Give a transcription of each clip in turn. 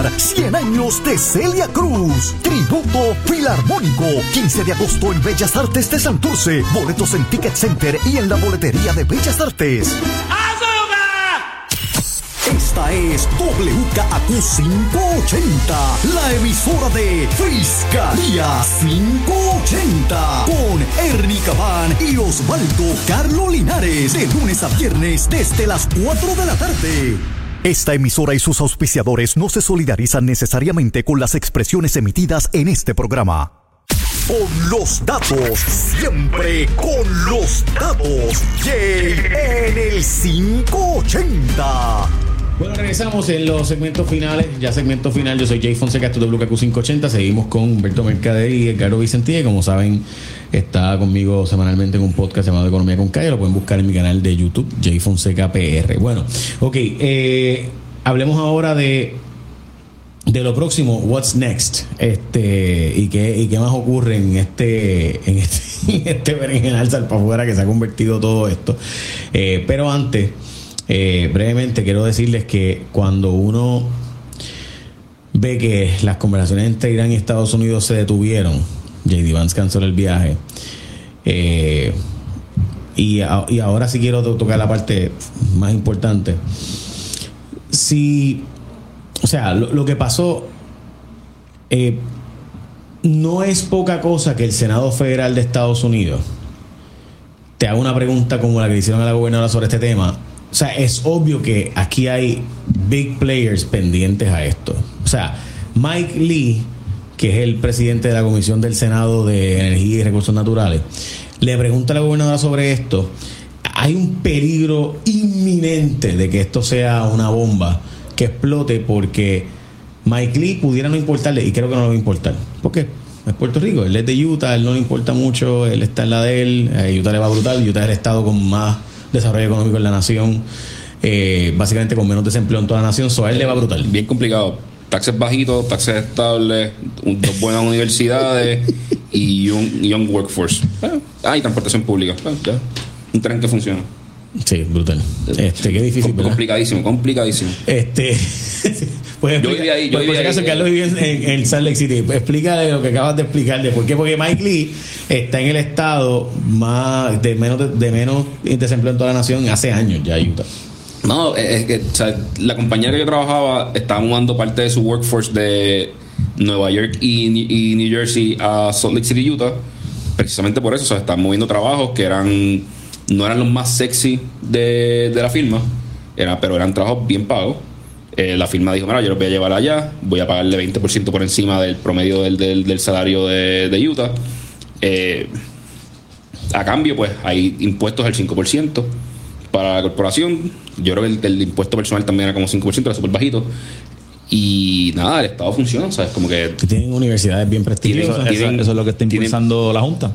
celebrar 100 años de Celia Cruz. Tributo Filarmónico, 15 de agosto en Bellas Artes de Santurce. Boletos en Ticket Center y en la boletería de Bellas Artes. Esta es WKAQ 580, la emisora de Fiscalía 580, con Ernie Cabán y Osvaldo Carlo Linares, de lunes a viernes desde las 4 de la tarde. Esta emisora y sus auspiciadores no se solidarizan necesariamente con las expresiones emitidas en este programa. Con los datos, siempre con los datos. Jay en el 580. Bueno, regresamos en los segmentos finales. Ya segmento final, yo soy Jay Fonseca, esto es WKQ 580. Seguimos con Humberto Mercader y Edgardo Vicentini. Como saben, está conmigo semanalmente en un podcast llamado Economía con Calle. Lo pueden buscar en mi canal de YouTube, Jay Fonseca PR. Bueno, ok, hablemos ahora de lo próximo, what's next, y qué más ocurre en este berenjenal salpafuera que se ha convertido todo esto. Pero antes, brevemente quiero decirles que cuando uno ve que las conversaciones entre Irán y Estados Unidos se detuvieron, J.D. Vance canceló el viaje, y ahora sí quiero tocar la parte más importante. O sea, lo que pasó no es poca cosa que el Senado Federal de Estados Unidos te haga una pregunta como la que le hicieron a la gobernadora sobre este tema. O sea, es obvio que aquí hay big players pendientes a esto. O sea, Mike Lee, que es el presidente de la Comisión del Senado de Energía y Recursos Naturales, le pregunta a la gobernadora sobre esto. Hay un peligro inminente de que esto sea una bomba que explote, porque Mike Lee pudiera no importarle, y creo que no le va a importar, porque es Puerto Rico, él es de Utah, él no le importa mucho, él está en la de él, Utah le va brutal, Utah es el estado con más desarrollo económico en la nación, básicamente con menos desempleo en toda la nación, a él le va brutal. Bien complicado, taxes bajitos, taxes estables, dos buenas universidades y un young workforce, y transportación pública, ya. Un tren que funciona. Sí, brutal. Qué difícil, ¿verdad? Complicadísimo. Pues yo viví ahí. Carlos vive en Salt Lake City. Explícale lo que acabas de explicarle. ¿Por qué? Porque Mike Lee está en el estado más de menos desempleo en toda la nación hace años ya, Utah. No, es que, o sea, la compañía que yo trabajaba estaba mudando parte de su workforce de Nueva York y New Jersey a Salt Lake City, Utah, precisamente por eso. O sea, están moviendo trabajos que no eran los más sexy de la firma, pero eran trabajos bien pagos. La firma dijo: mira, yo los voy a llevar allá, voy a pagarle 20% por encima del promedio del salario de Utah. A cambio, pues hay impuestos al 5% para la corporación. Yo creo que el impuesto personal también era como 5%, era súper bajito. Y nada, el Estado funciona, ¿sabes? Como que tienen universidades bien prestigiosas. Eso es lo que está impulsando la Junta.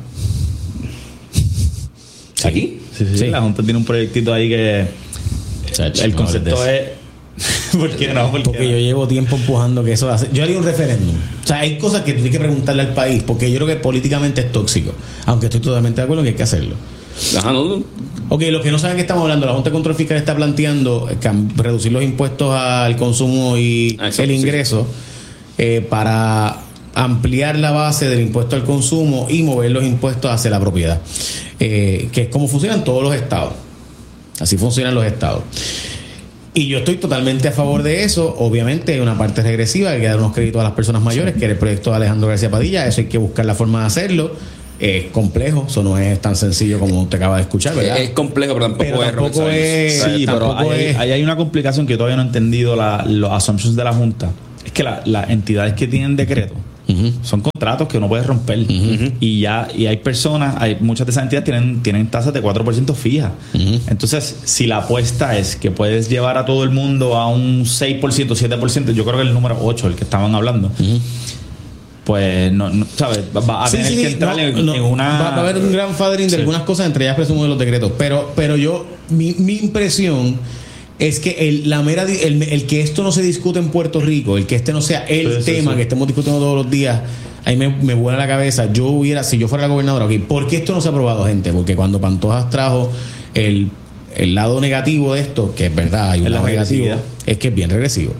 ¿Aquí? Sí, la Junta tiene un proyectito ahí que el concepto es porque yo llevo tiempo empujando que eso hace. Yo haría un referéndum. O sea, hay cosas que tienes que preguntarle al país, porque yo creo que políticamente es tóxico, aunque estoy totalmente de acuerdo en que hay que hacerlo. Ajá, no. Ok, los que no saben qué estamos hablando, la Junta de Control Fiscal está planteando reducir los impuestos al consumo y el ingreso, para ampliar la base del impuesto al consumo y mover los impuestos hacia la propiedad, que es como funcionan todos los estados. Así funcionan los estados. Y yo estoy totalmente a favor de eso. Obviamente hay una parte regresiva, hay que dar unos créditos a las personas mayores, que era el proyecto de Alejandro García Padilla. Eso hay que buscar la forma de hacerlo. Es complejo, eso no es tan sencillo como te acaba de escuchar, ¿verdad? Es complejo, pero tampoco es. Sí, pero hay una complicación que todavía no he entendido, los assumptions de la Junta. Es que las entidades que tienen decreto son contratos que uno puede romper, y hay personas, muchas de esas entidades tienen tasas de 4% fijas. Entonces, si la apuesta es que puedes llevar a todo el mundo a un 6%, 7%, yo creo que el número 8, el que estaban hablando, pues no ¿sabes? Va a tener que entrar en una... Va a haber un grandfathering de algunas cosas, entre ellas presumo de los decretos, pero yo, mi impresión es que el que esto no se discute en Puerto Rico, el que este no sea el tema que estemos discutiendo todos los días, ahí me vuela la cabeza. Si yo fuera la gobernadora, ¿por qué esto no se ha aprobado, gente? Porque cuando Pantojas trajo el lado negativo de esto, que es verdad, hay un lado negativo, es que es bien regresivo.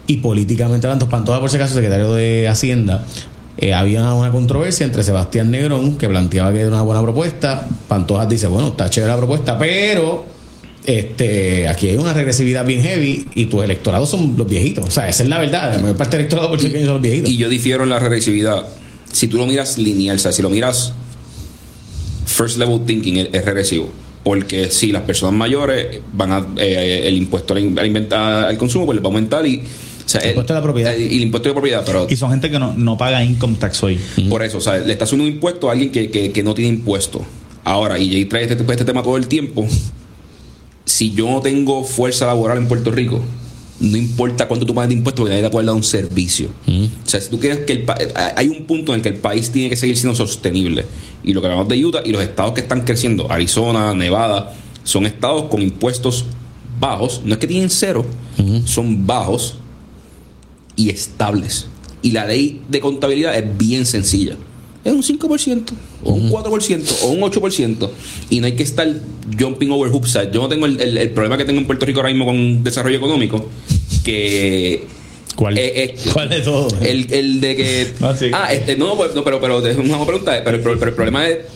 y políticamente hablando, Pantoja, por si acaso, secretario de Hacienda, había una controversia entre Sebastián Negrón, que planteaba que era una buena propuesta. Pantoja dice, bueno, está chévere la propuesta, pero aquí hay una regresividad bien heavy y tus electorados son los viejitos. O sea, esa es la verdad. La mayor parte del electorado puertorriqueño son los viejitos. Y yo difiero en la regresividad. Si tú lo miras lineal, o sea, si lo miras first level thinking, es regresivo. Porque si las personas mayores van a el impuesto al consumo, pues les va a aumentar y o sea, el impuesto de la propiedad. Y el impuesto de propiedad, pero y son gente que no paga income tax hoy. por eso, o sea, le está haciendo un impuesto a alguien que no tiene impuesto. Ahora, y Jay trae este tema todo el tiempo. Si yo no tengo fuerza laboral en Puerto Rico, no importa cuánto tú pagas de impuestos, porque nadie te puede dar un servicio. O sea, si tú quieres que hay un punto en el que el país tiene que seguir siendo sostenible. Y lo que hablamos de Utah y los estados que están creciendo, Arizona, Nevada, son estados con impuestos bajos. No es que tienen cero, son bajos y estables. Y la ley de contabilidad es bien sencilla. Es un 5%, o un 4%, o un 8%. Y no hay que estar jumping over hoops. O sea, yo no tengo el problema que tengo en Puerto Rico ahora mismo con desarrollo económico, que... ¿Cuál? ¿Cuál de todos? El de que... Sí. Pero es una pregunta. Pero el problema es...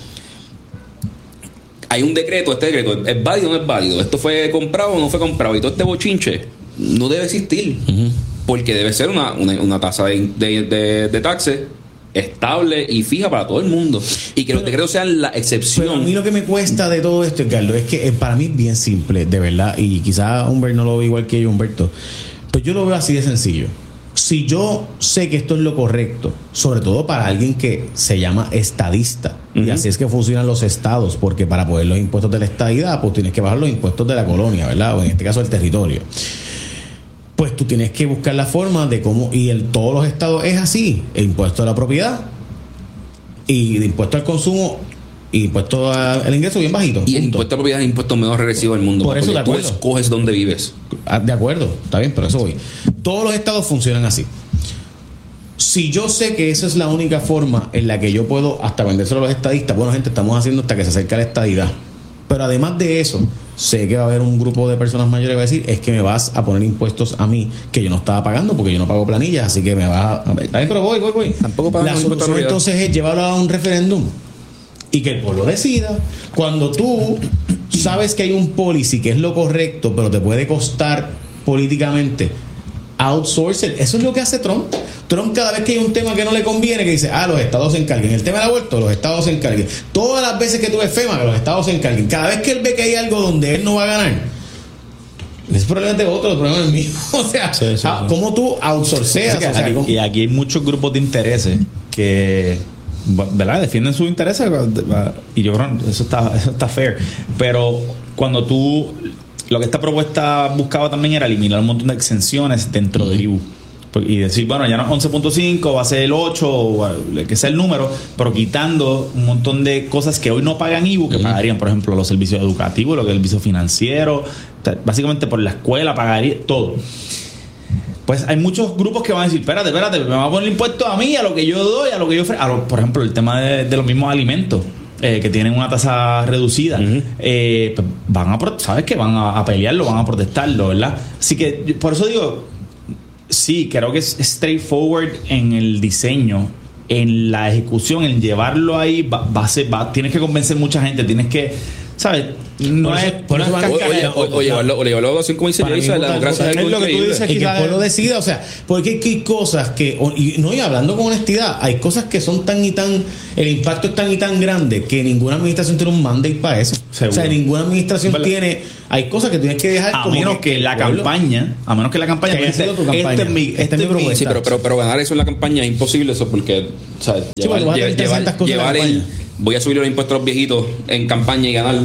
Hay un decreto, este decreto, ¿es válido o no es válido? ¿Esto fue comprado o no fue comprado? Y todo este bochinche no debe existir. Porque debe ser una tasa de taxes estable y fija para todo el mundo. Y que los decretos sean la excepción. Pero a mí lo que me cuesta de todo esto, Carlos, es que para mí es bien simple, de verdad. Y quizás Humberto no lo ve igual que yo, Humberto. Pues yo lo veo así de sencillo. Si yo sé que esto es lo correcto, sobre todo para alguien que se llama estadista, y así es que funcionan los estados, porque para poder los impuestos de la estadidad, pues tienes que bajar los impuestos de la colonia, ¿verdad? O en este caso del territorio. Pues tú tienes que buscar la forma de cómo, y todos los estados es así: el impuesto a la propiedad y el impuesto al consumo y impuesto al ingreso bien bajito. Y el impuesto a la propiedad es el impuesto menos regresivo del mundo. Por eso, de tú acuerdo. escoges dónde vives. De acuerdo, está bien, pero eso voy. Todos los estados funcionan así. Si yo sé que esa es la única forma en la que yo puedo hasta vendérselo a los estadistas, bueno, gente, estamos haciendo hasta que se acerque a la estadidad. Pero además de eso, sé que va a haber un grupo de personas mayores que va a decir: es que me vas a poner impuestos a mí que yo no estaba pagando porque yo no pago planillas, así que me vas a... Está bien, pero voy. Tampoco pagan la los impuestos a solución la entonces es llevarlo a un referéndum y que el pueblo decida. Cuando tú sabes que hay un policy que es lo correcto, pero te puede costar políticamente, outsource it. Eso es lo que hace Trump. Trump, cada vez que hay un tema que no le conviene, que dice: los estados se encarguen. El tema del aborto, los estados se encarguen. Todas las veces que tuve FEMA, que los estados se encarguen. Cada vez que él ve que hay algo donde él no va a ganar, es problema de otro, el problema es mío. O sea, sí. ¿cómo tú outsourceas? O sea, y aquí hay muchos grupos de intereses que, ¿verdad?, defienden sus intereses, y yo creo que eso está fair. Pero cuando tú... Lo que esta propuesta buscaba también era eliminar un montón de exenciones dentro del IBU. Y decir, bueno, ya no es 11.5, va a ser el 8, o que sea el número, pero quitando un montón de cosas que hoy no pagan IBU, que pagarían, por ejemplo, los servicios educativos, lo que es el servicio financiero, básicamente por la escuela pagaría todo. Pues hay muchos grupos que van a decir: espérate, me van a poner impuestos a mí, a lo que yo doy, a lo que yo ofrezco. Por ejemplo, el tema de los mismos alimentos. Que tienen una tasa reducida, pues van sabes que van a pelearlo, van a protestarlo, ¿verdad? Así que por eso digo, sí, creo que es straightforward en el diseño, en la ejecución, en llevarlo ahí, tienes que convencer mucha gente, tienes que, ¿sabes? No es o llevarlo a la evaluación, como dice Jason, la democracia es algo increíble. Y que el pueblo decida, o sea, porque hay cosas que, y hablando con honestidad, hay cosas que son tan y tan, el impacto es tan y tan grande que ninguna administración tiene un mandate para eso. Seguro. O sea, ninguna administración tiene, hay cosas que tienes que dejar a menos que la campaña que haya sido tu campaña. Este es mi propuesta. Sí, pero ganar eso en la campaña es imposible, eso, porque, o sea, llevar el voy a subir los impuestos a los viejitos en campaña y ganar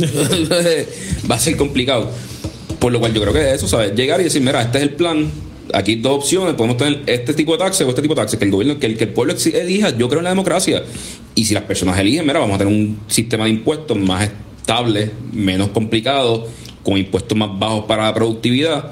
va a ser complicado. Por lo cual yo creo que es eso, ¿sabes? Llegar y decir: mira, este es el plan, aquí dos opciones, podemos tener este tipo de taxes o este tipo de taxes, que el gobierno, que el pueblo elija. Yo creo en la democracia, y si las personas eligen, mira, vamos a tener un sistema de impuestos más estable, menos complicado, con impuestos más bajos para la productividad.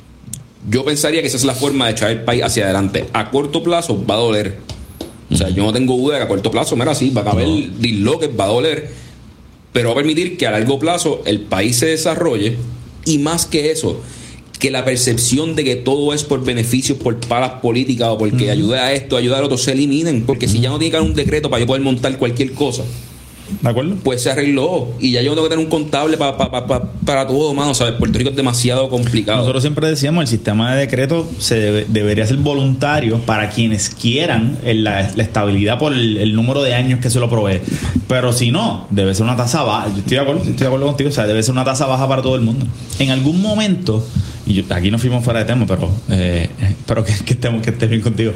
Yo pensaría que esa es la forma de echar el país hacia adelante. A corto plazo va a doler. O sea, yo no tengo duda de que a corto plazo, mira, sí, va a haber disloques, va a doler, pero va a permitir que a largo plazo el país se desarrolle, y más que eso, que la percepción de que todo es por beneficios, por palas políticas o porque ayuda a esto, ayuda al otro, se eliminen. Porque si ya no tiene que haber un decreto para yo poder montar cualquier cosa, ¿de acuerdo? pues se arregló. Y ya yo tengo que tener un contable para todo, mano. ¿Sabes? Puerto Rico es demasiado complicado. Nosotros siempre decíamos, el sistema de decretos debería ser voluntario para quienes quieran la estabilidad por el número de años que se lo provee. Pero si no, debe ser una tasa baja. Yo estoy de acuerdo contigo. O sea, debe ser una tasa baja para todo el mundo. En algún momento, y aquí nos fuimos fuera de tema, pero que estés bien contigo.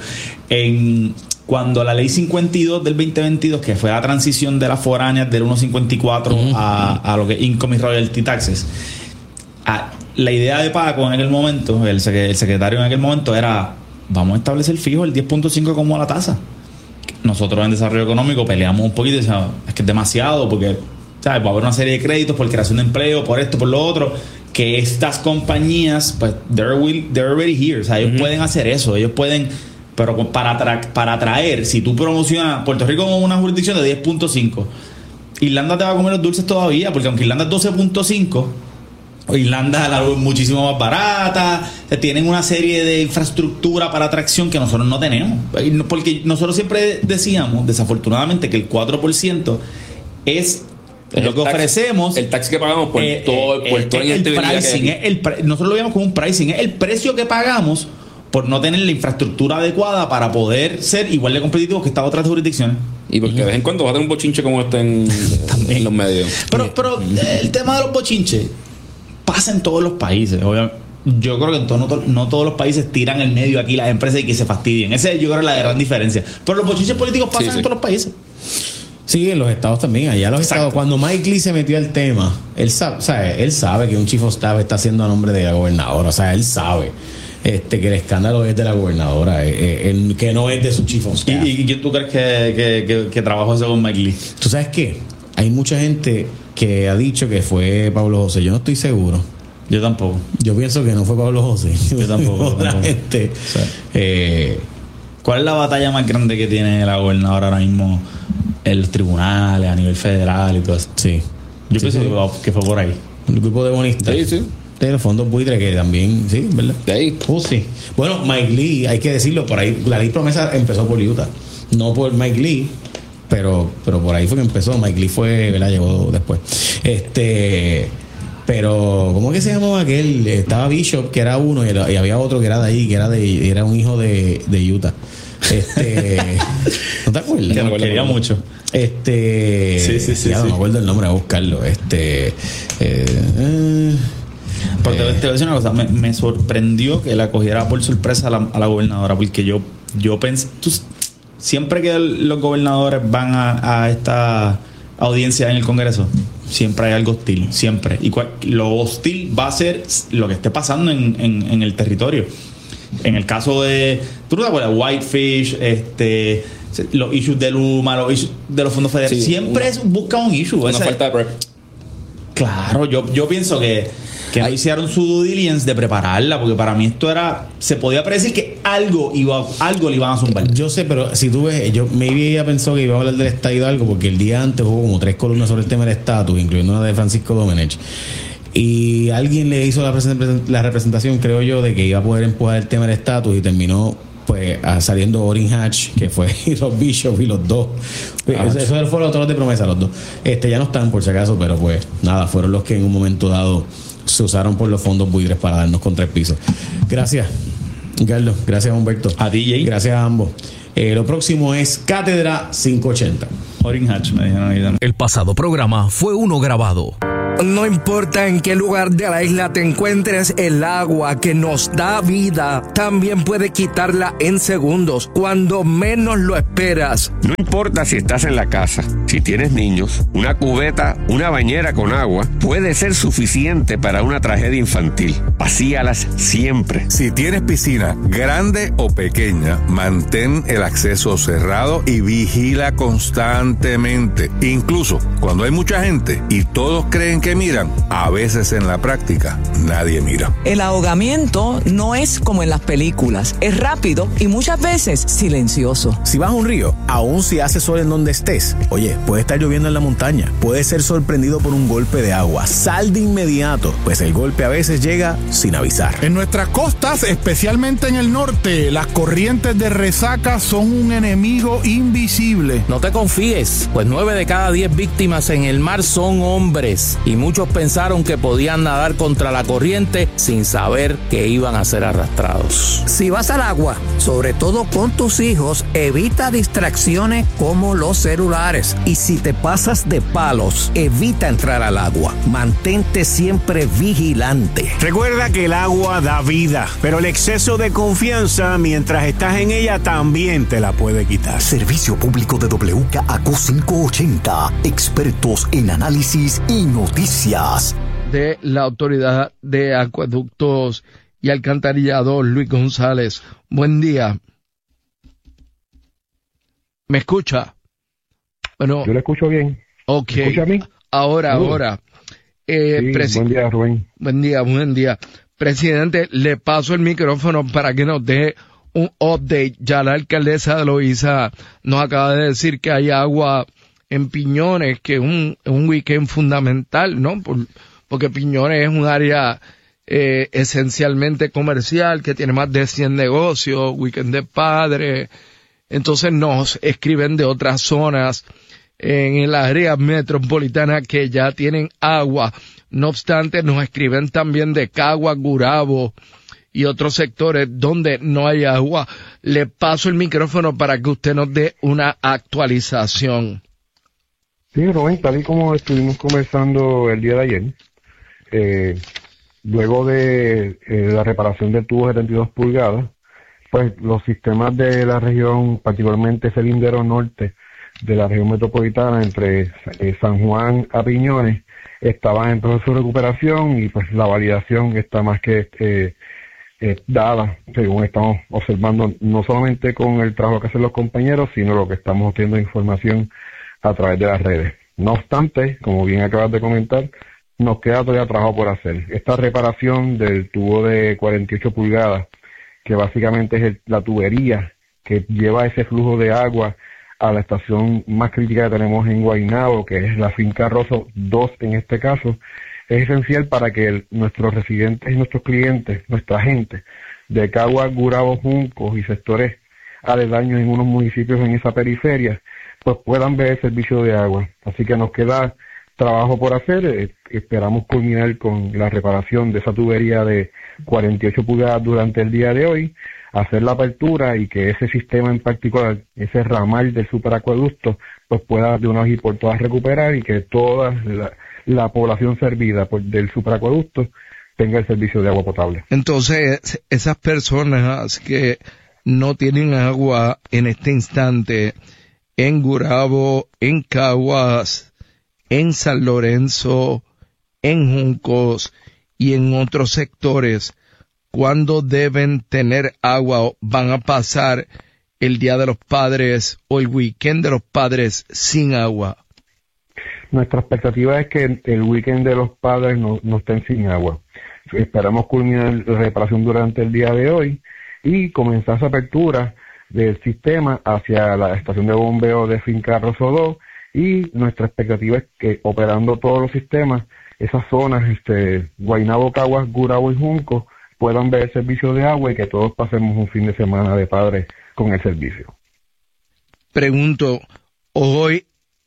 Cuando la ley 52 del 2022, que fue la transición de las foráneas del 1.54 a lo que es Income y Royalty Taxes, la idea de Paco en aquel momento, el secretario en aquel momento, era: vamos a establecer fijo el 10.5 como la tasa. Nosotros en desarrollo económico peleamos un poquito y decíamos, es que es demasiado, porque ¿sabes? Va a haber una serie de créditos por creación de empleo, por esto, por lo otro, que estas compañías, pues, they're already here. O sea, ellos pueden hacer eso, ellos pueden. Pero para atraer, si tú promocionas Puerto Rico como una jurisdicción de 10.5, Irlanda te va a comer los dulces todavía, porque aunque Irlanda es 12.5, Irlanda la luz es muchísimo más barata, tienen una serie de infraestructura para atracción que nosotros no tenemos. Porque nosotros siempre decíamos, desafortunadamente, que el 4% es lo que ofrecemos. El tax que pagamos por todo el pricing. Nosotros lo veíamos como un pricing, es el precio que pagamos por no tener la infraestructura adecuada para poder ser igual de competitivos que estas otras jurisdicciones. Y porque de vez en cuando va a tener un bochinche como este en los medios. Pero el tema de los bochinches pasa en todos los países, obviamente. Yo creo que no todos los países tiran el medio aquí las empresas y que se fastidien. Esa yo creo es la gran diferencia. Pero los bochinches políticos pasan en todos los países. Sí, en los estados también. Allá los estados, cuando Mike Lee se metió al tema, él sabe que un chief of staff está haciendo a nombre de la gobernadora. O sea, él sabe que el escándalo es de la gobernadora, que no es de su chief of staff. ¿Y quién tú crees que trabajó eso con Mike Lee? ¿Tú sabes qué? Hay mucha gente que ha dicho que fue Pablo José. Yo no estoy seguro. Yo tampoco. Yo pienso que no fue Pablo José. Yo tampoco. Gente. O sea, ¿cuál es la batalla más grande que tiene la gobernadora ahora mismo en los tribunales, a nivel federal y todo eso? Sí. Yo pienso que fue por ahí. El grupo de bonistas. Sí. De los fondos buitres que también, sí, ¿verdad? De ahí. Sí. Bueno, Mike Lee, hay que decirlo, por ahí, la ley promesa empezó por Utah. No por Mike Lee, pero por ahí fue que empezó. Mike Lee fue, ¿verdad? Llegó después. Pero, ¿cómo que se llamaba aquel? Estaba Bishop, que era uno, y había otro que era de ahí, era un hijo de Utah. ¿No te acuerdas? Que nos quería mucho. Sí. Ya no me acuerdo el nombre, a buscarlo. Porque te voy a decir una cosa, me sorprendió que la cogiera por sorpresa a la gobernadora, porque yo pensé, siempre que los gobernadores van a esta audiencia en el Congreso, siempre hay algo hostil, siempre. Y lo hostil va a ser lo que esté pasando en el territorio. En el caso de, ¿tú no te acuerdas? Whitefish, los issues de Luma, los issues de los fondos federales, siempre busca un issue. Una falta de prep. Claro, yo pienso que no hicieron su due diligence de prepararla, porque para mí esto se podía predecir que algo le iban a zumbar. Yo sé, pero si tú ves, yo maybe pensó que iba a hablar del estadio algo, porque el día antes hubo como 3 columnas sobre el tema del estatus, incluyendo una de Francisco Domenech. Y alguien le hizo la representación, creo yo, de que iba a poder empujar el tema del estatus, y terminó pues saliendo Orrin Hatch, que fue Rob Bishop, y los dos. Esos fueron los de promesa, los dos. Ya no están, por si acaso, pero pues nada, fueron los que en un momento dado se usaron por los fondos buitres para darnos contra el piso. Gracias, Carlos. Gracias, Humberto. A DJ. Gracias a ambos. Lo próximo es Cátedra 580. Orrin Hatch, me dijeron ahorita. El pasado programa fue uno grabado. No importa en qué lugar de la isla te encuentres, el agua que nos da vida también puede quitarla en segundos, cuando menos lo esperas. No importa si estás en la casa, si tienes niños, una cubeta, una bañera con agua puede ser suficiente para una tragedia infantil. Vacíalas siempre. Si tienes piscina, grande o pequeña, mantén el acceso cerrado y vigila constantemente. Incluso cuando hay mucha gente y todos creen que miran, a veces en la práctica nadie mira. El ahogamiento no es como en las películas, es rápido y muchas veces silencioso. Si vas a un río, aun si hace sol en donde estés, oye, puede estar lloviendo en la montaña, puedes ser sorprendido por un golpe de agua. Sal de inmediato, pues el golpe a veces llega sin avisar. En nuestras costas, especialmente en el norte, las corrientes de resaca son un enemigo invisible. No te confíes, pues 9 de cada 10 víctimas en el mar son hombres y muchos pensaron que podían nadar contra la corriente sin saber que iban a ser arrastrados. Si vas al agua, sobre todo con tus hijos, evita distracciones como los celulares. Y si te pasas de palos, evita entrar al agua. Mantente siempre vigilante. Recuerda que el agua da vida, pero el exceso de confianza mientras estás en ella también te la puede quitar. Servicio público de WKAQ 580. Expertos en análisis y noticias. De la Autoridad de Acueductos y Alcantarillado, Luis González. Buen día. ¿Me escucha? Bueno, yo le escucho bien. Ok. ¿Me escucha a mí? Ahora. Sí, buen día, Rubén. Buen día. Presidente, le paso el micrófono para que nos dé un update. Ya la alcaldesa de Loíza nos acaba de decir que hay agua en Piñones, que es un weekend fundamental, ¿no? Porque Piñones es un área esencialmente comercial, que tiene más de 100 negocios, weekend de padres. Entonces nos escriben de otras zonas en el área metropolitana que ya tienen agua. No obstante, nos escriben también de Caguas, Gurabo y otros sectores donde no hay agua. Le paso el micrófono para que usted nos dé una actualización. Sí, Rubén, tal y como estuvimos conversando el día de ayer, luego de la reparación del tubo de 72 pulgadas, pues los sistemas de la región, particularmente ese lindero norte de la región metropolitana entre San Juan a Piñones, estaban en proceso de recuperación y pues la validación está más que dada, según estamos observando, no solamente con el trabajo que hacen los compañeros, sino lo que estamos obteniendo información a través de las redes. No obstante, como bien acabas de comentar, nos queda todavía trabajo por hacer. Esta reparación del tubo de 48 pulgadas, que básicamente es la tubería que lleva ese flujo de agua a la estación más crítica que tenemos en Guaynabo, que es la finca Rosso 2 en este caso, es esencial para que nuestros residentes y nuestros clientes, nuestra gente de Caguas, Gurabo, Juncos y sectores aledaños en unos municipios en esa periferia, pues puedan ver el servicio de agua. Así que nos queda trabajo por hacer. Esperamos culminar con la reparación de esa tubería de 48 pulgadas durante el día de hoy, hacer la apertura y que ese sistema en particular, ese ramal del superacueducto, pues pueda de una vez y por todas recuperar y que toda la población servida del superacueducto tenga el servicio de agua potable. Entonces, esas personas que no tienen agua en este instante en Gurabo, en Caguas, en San Lorenzo, en Juncos y en otros sectores, ¿cuándo deben tener agua o van a pasar el Día de los Padres o el weekend de los padres sin agua? Nuestra expectativa es que el weekend de los padres no estén sin agua. Esperamos culminar la reparación durante el día de hoy y comenzar esa apertura del sistema hacia la estación de bombeo de Finca Rosso 2, y nuestra expectativa es que operando todos los sistemas, esas zonas, Guaynabo, Caguas, Gurabo y Junco, puedan ver el servicio de agua y que todos pasemos un fin de semana de padres con el servicio. Pregunto, hoy,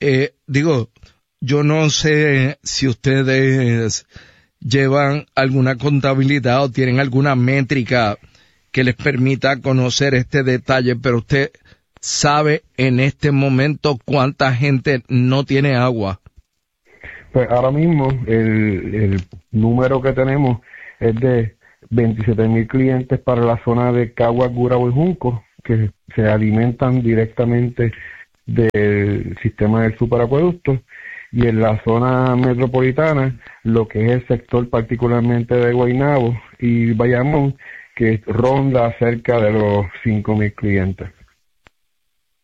yo no sé si ustedes llevan alguna contabilidad o tienen alguna métrica que les permita conocer este detalle, pero usted sabe en este momento cuánta gente no tiene agua. Pues ahora mismo el número que tenemos es de 27,000 clientes para la zona de Caguas, Gurabo y Junco, que se alimentan directamente del sistema del superacueducto, y en la zona metropolitana, lo que es el sector particularmente de Guaynabo y Bayamón, que ronda cerca de los 5,000 clientes.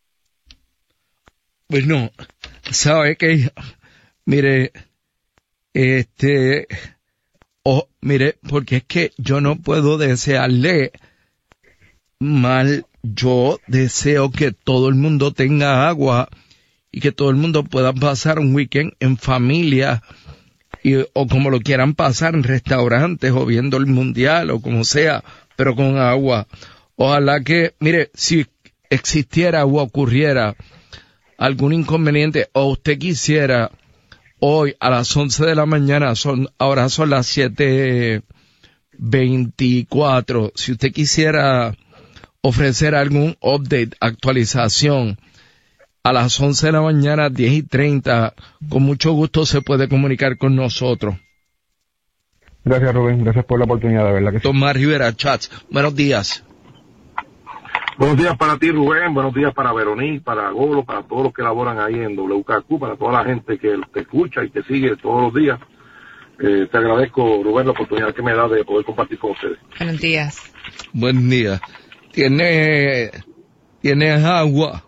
Pues no, sabe que, mire, Mire, porque es que yo no puedo desearle mal. Yo deseo que todo el mundo tenga agua y que todo el mundo pueda pasar un weekend en familia o como lo quieran pasar en restaurantes o viendo el mundial o como sea, pero con agua. Ojalá que, mire, si existiera o ocurriera algún inconveniente o usted quisiera hoy a las 11 de la mañana, ahora son las 7:24, si usted quisiera ofrecer algún update, actualización, a las 11 de la mañana, 10:30, con mucho gusto se puede comunicar con nosotros. Gracias, Rubén. Gracias por la oportunidad, de verdad que sí. Tomás Rivera Chats. Buenos días. Buenos días para ti, Rubén. Buenos días para Veronique, para Golo, para todos los que laboran ahí en WKQ, para toda la gente que te escucha y que sigue todos los días. Te agradezco, Rubén, la oportunidad que me da de poder compartir con ustedes. Buenos días. Buen día. ¿Tienes agua?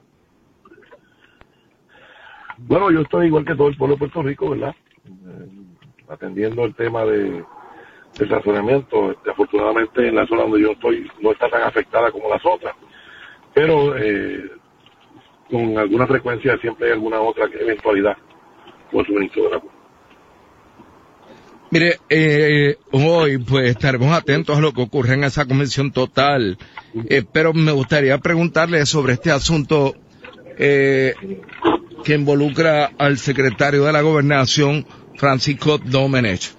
Bueno, yo estoy igual que todo el pueblo de Puerto Rico, ¿verdad? Atendiendo el tema del racionamiento. Afortunadamente en la zona donde yo estoy no está tan afectada como las otras, pero con alguna frecuencia siempre hay alguna otra eventualidad por suministro del agua. Mire, hoy pues estaremos atentos a lo que ocurre en esa convención total, pero me gustaría preguntarle sobre este asunto que involucra al secretario de la Gobernación, Francisco Domenech.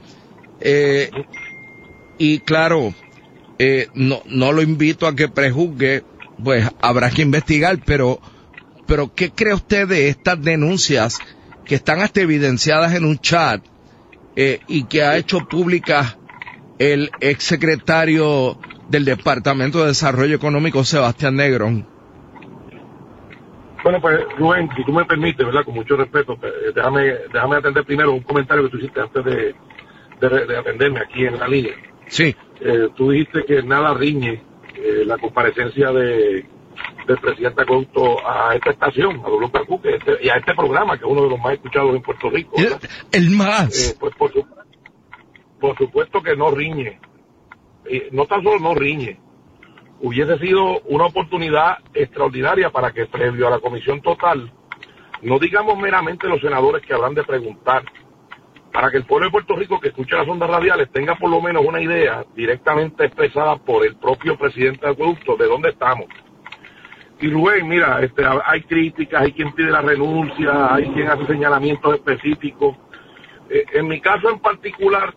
Y claro, no lo invito a que prejuzgue, pues habrá que investigar, pero ¿qué cree usted de estas denuncias que están hasta evidenciadas en un chat y que ha hecho públicas el exsecretario del Departamento de Desarrollo Económico, Sebastián Negrón? Bueno, pues Rubén, si tú me permites, ¿verdad? Con mucho respeto, déjame atender primero un comentario que tú hiciste antes de atenderme aquí en la línea. Sí. Tú dijiste que nada riñe la comparecencia del presidente Acueducto a esta estación, a WKQ, y a este programa, que es uno de los más escuchados en Puerto Rico, ¿verdad? El más. Pues por supuesto que no riñe. No tan solo no riñe. Hubiese sido una oportunidad extraordinaria para que previo a la comisión total, no digamos meramente los senadores que habrán de preguntar, para que el pueblo de Puerto Rico que escuche las ondas radiales tenga por lo menos una idea directamente expresada por el propio presidente de Acueducto de dónde estamos. Y Rubén, mira, hay críticas, hay quien pide la renuncia, hay quien hace señalamientos específicos. En mi caso en particular,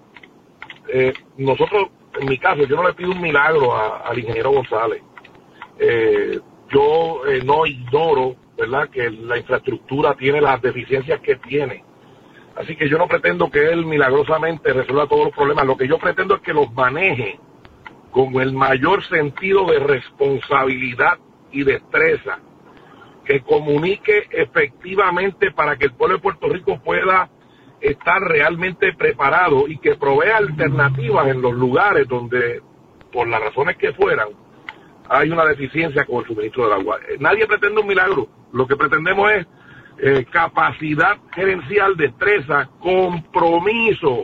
en mi caso, yo no le pido un milagro al ingeniero González. Yo no ignoro, ¿verdad?, que la infraestructura tiene las deficiencias que tiene. Así que yo no pretendo que él milagrosamente resuelva todos los problemas. Lo que yo pretendo es que los maneje con el mayor sentido de responsabilidad y destreza, que comunique efectivamente para que el pueblo de Puerto Rico pueda estar realmente preparado y que provea alternativas en los lugares donde, por las razones que fueran, hay una deficiencia con el suministro del agua. Nadie pretende un milagro. Lo que pretendemos es capacidad gerencial, destreza, compromiso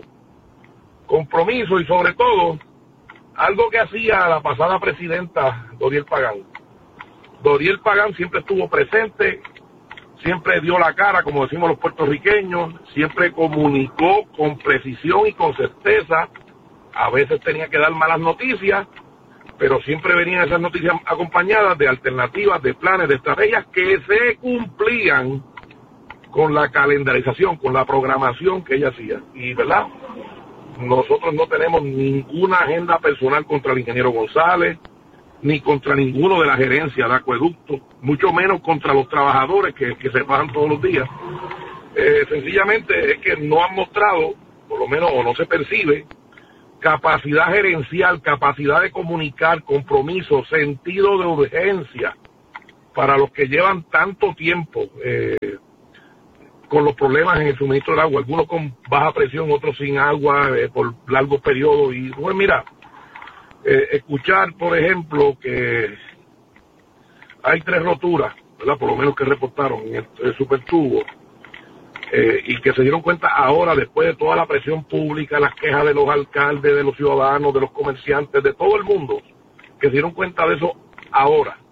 y sobre todo algo que hacía la pasada presidenta Doriel Pagán. Doriel Pagán siempre estuvo presente, siempre dio la cara, como decimos los puertorriqueños, siempre comunicó con precisión y con certeza. A veces tenía que dar malas noticias, pero siempre venían esas noticias acompañadas de alternativas, de planes, de estrategias que se cumplían con la calendarización, con la programación que ella hacía. Y, ¿verdad?, nosotros no tenemos ninguna agenda personal contra el ingeniero González, ni contra ninguno de la gerencia de Acueducto, mucho menos contra los trabajadores que se pagan todos los días. Sencillamente es que no han mostrado, por lo menos, o no se percibe, capacidad gerencial, capacidad de comunicar, compromiso, sentido de urgencia para los que llevan tanto tiempo con los problemas en el suministro del agua, algunos con baja presión, otros sin agua por largos periodos. Y bueno, mira, escuchar, por ejemplo, que hay 3 roturas, ¿verdad?, por lo menos que reportaron en el supertubo, y que se dieron cuenta ahora, después de toda la presión pública, las quejas de los alcaldes, de los ciudadanos, de los comerciantes, de todo el mundo, que se dieron cuenta de eso ahora.